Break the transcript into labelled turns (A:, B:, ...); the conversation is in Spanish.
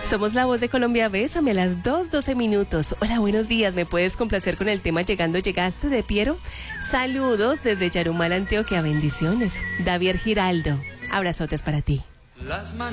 A: Somos la voz de Colombia, bésame a las 2:12 minutos. Hola, buenos días, ¿me puedes complacer con el tema Llegando Llegaste de Piero? Saludos desde Yarumal, Antioquia, bendiciones. David Giraldo, abrazotes para ti.